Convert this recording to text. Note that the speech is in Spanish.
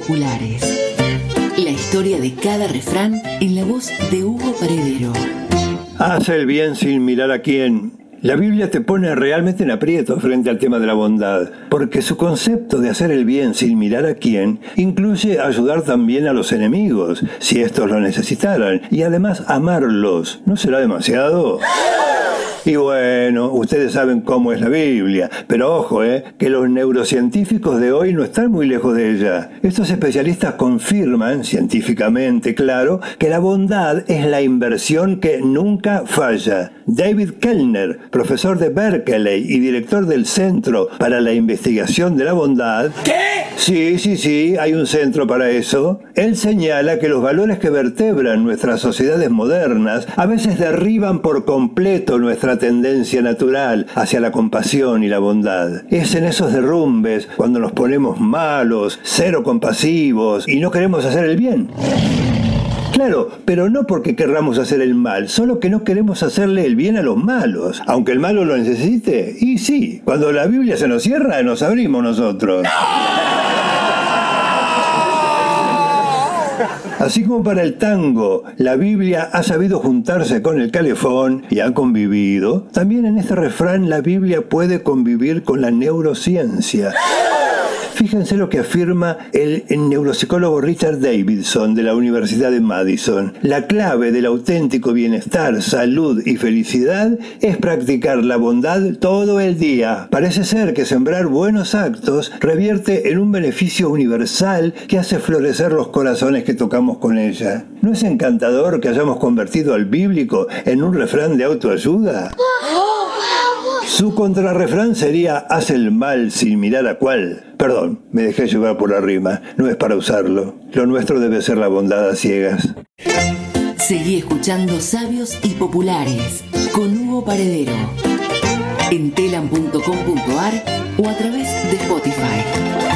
populares. La historia de cada refrán en la voz de Hugo Paredero. Haz el bien sin mirar a quién. La Biblia te pone realmente en aprieto frente al tema de la bondad, porque su concepto de hacer el bien sin mirar a quién incluye ayudar también a los enemigos, si estos lo necesitaran, y además amarlos. ¿No será demasiado? Y bueno, ustedes saben cómo es la Biblia, pero ojo, que los neurocientíficos de hoy no están muy lejos de ella. Estos especialistas confirman, científicamente claro, que la bondad es la inversión que nunca falla. David Kellner, profesor de Berkeley y director del Centro para la Investigación de la Bondad... ¿Qué? Sí, hay un centro para eso. Él señala que los valores que vertebran nuestras sociedades modernas a veces derriban por completo nuestra tendencia natural hacia la compasión y la bondad. Es en esos derrumbes cuando nos ponemos malos, cero compasivos y no queremos hacer el bien. Claro, pero no porque querramos hacer el mal, solo que no queremos hacerle el bien a los malos, aunque el malo lo necesite. Y sí, cuando la Biblia se nos cierra, nos abrimos nosotros. Así como para el tango, la Biblia ha sabido juntarse con el calefón y ha convivido, también en este refrán la Biblia puede convivir con la neurociencia. Fíjense lo que afirma el neuropsicólogo Richard Davidson de la Universidad de Madison. La clave del auténtico bienestar, salud y felicidad es practicar la bondad todo el día. Parece ser que sembrar buenos actos revierte en un beneficio universal que hace florecer los corazones que tocamos con ella. ¿No es encantador que hayamos convertido al bíblico en un refrán de autoayuda? Su contrarrefrán sería: haz el mal sin mirar a cuál. Perdón, me dejé llevar por la rima. No es para usarlo. Lo nuestro debe ser la bondad a ciegas. Seguí escuchando Sabios y Populares con Hugo Paredero en telam.com.ar o a través de Spotify.